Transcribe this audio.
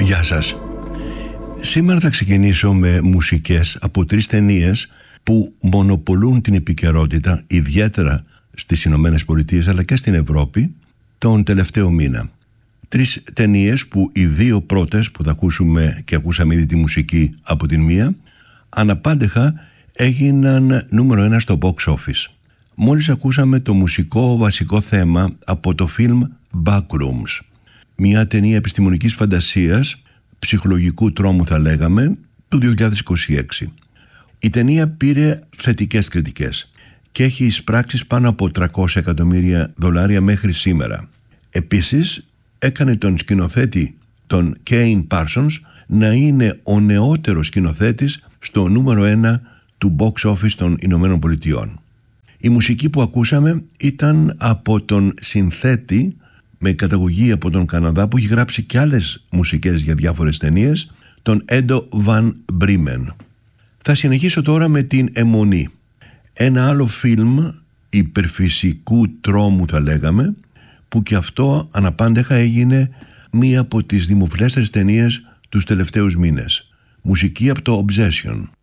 Γεια σας. Σήμερα θα ξεκινήσω με μουσικές από 3 ταινίες που μονοπολούν την επικαιρότητα, ιδιαίτερα στις Ηνωμένες Πολιτείες αλλά και στην Ευρώπη, τον τελευταίο μήνα. 3 ταινίες που οι 2 πρώτες που θα ακούσουμε και ακούσαμε ήδη τη μουσική από την μία, αναπάντεχα έγιναν νούμερο 1 στο box office. Μόλις ακούσαμε το μουσικό βασικό θέμα από το φιλμ Backrooms, μια ταινία επιστημονικής φαντασίας, ψυχολογικού τρόμου θα λέγαμε, του 2026. Η ταινία πήρε θετικές κριτικές και έχει εισπράξει πάνω από $300 εκατομμύρια μέχρι σήμερα. Επίσης, έκανε τον σκηνοθέτη, τον Kane Parsons, να είναι ο νεότερος σκηνοθέτης στο νούμερο 1 του box office των Ηνωμένων Πολιτειών. Η μουσική που ακούσαμε ήταν από τον συνθέτη με καταγωγή από τον Καναδά που έχει γράψει και άλλες μουσικές για διάφορες ταινίες, τον Έντο Βαν Μπρίμεν. Θα συνεχίσω τώρα με την Αιμονή, ένα άλλο φιλμ υπερφυσικού τρόμου θα λέγαμε, που και αυτό αναπάντεχα έγινε μία από τις δημοφιλέστερες ταινίες τους τελευταίους μήνες. Μουσική από το Obsession.